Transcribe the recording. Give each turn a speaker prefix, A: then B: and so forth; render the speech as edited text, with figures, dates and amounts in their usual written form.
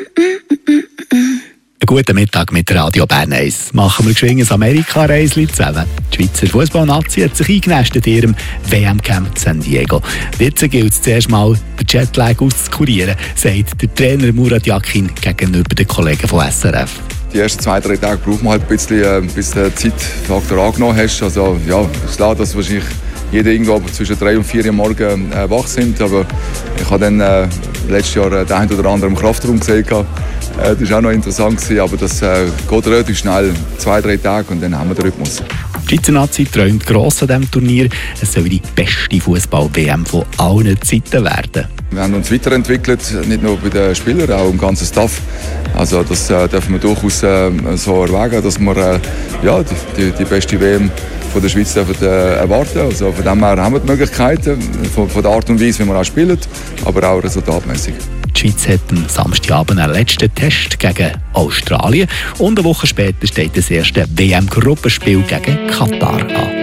A: Guten Mittag mit Radio Bern 1. Machen wir geschwind ein Amerika-Reisli zusammen. Die Schweizer Fußballnazi hat sich eingenestet in ihrem WM-Camp San Diego. Jetzt gilt es zuerst mal, den Jetlag auszukurieren, sagt der Trainer Murat Yakin gegenüber den Kollegen von SRF.
B: Die ersten 2-3 Tage braucht man halt ein bisschen, bis du den Zeitfaktor angenommen hast. Also, ja, ist klar, dass wahrscheinlich jeder irgendwo zwischen 3 und 4 Uhr morgens wach sind. Aber ich habe dann letztes Jahr den einen oder anderen im Kraftraum gesehen. Das war auch noch interessant, aber das geht relativ schnell, 2-3 Tage und dann haben wir den Rhythmus.
A: Die Schweizer Nazi träumt gross an diesem Turnier. Es soll die beste Fußball-WM von allen Zeiten werden.
B: Wir haben uns weiterentwickelt, nicht nur bei den Spielern, auch im ganzen Staff. Also das dürfen wir durchaus so erwägen, dass wir die beste WM von der Schweiz erwarten. Also von dem her haben wir die Möglichkeiten, von der Art und Weise, wie wir auch spielen, aber auch resultatmäßig.
A: Die Schweiz hat am Samstagabend einen letzten Test gegen Australien und eine Woche später steht das erste WM-Gruppenspiel gegen Katar an.